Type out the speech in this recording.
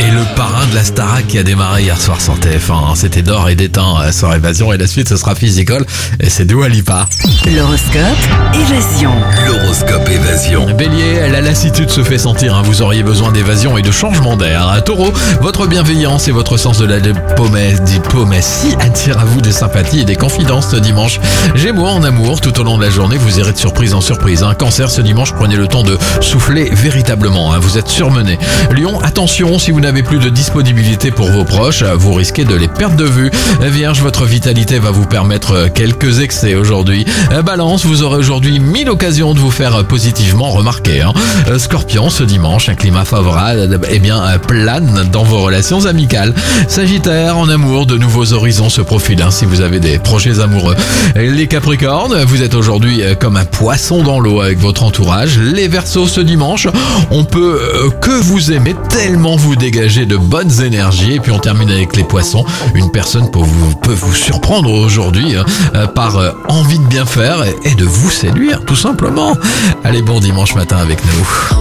et le parrain de la Starac qui a démarré hier soir sur TF1. C'était d'or et d'étain sur Évasion et la suite ce sera Physical et c'est Dua Lipa. L'horoscope Évasion. L'horoscope Évasion. Bélier, la lassitude se fait sentir, vous auriez besoin d'évasion et de changement d'air. Taureau, votre bienveillance et votre sens de la diplomatie attirent à vous des sympathies et des confidences ce dimanche. Gémeaux, en amour, tout au long de la journée, vous irez de surprise en surprise. Cancer, ce dimanche, prenez le temps de souffler véritablement, vous êtes surmené. Lion, attention, si vous n'avez plus de disponibilité pour vos proches, vous risquez de les perdre de vue. Vierge, votre vitalité va vous permettre quelques excès aujourd'hui. Balance, vous aurez aujourd'hui 1000 occasions de vous faire positivement remarquer. Scorpion, ce dimanche, un climat favorable plane dans vos relations amicales. Sagittaire, en amour, de nouveaux horizons se profilent si vous avez des projets amoureux. Les Capricornes, vous êtes aujourd'hui comme un poisson dans l'eau avec votre entourage. Les Verseaux, ce dimanche, on peut que vous aimer tellement vous dégagez de bonnes énergies. Et puis on termine avec les Poissons. Une personne peut vous surprendre aujourd'hui par envie de bien faire et de vous séduire, tout simplement. Allez, bon dimanche matin avec nous.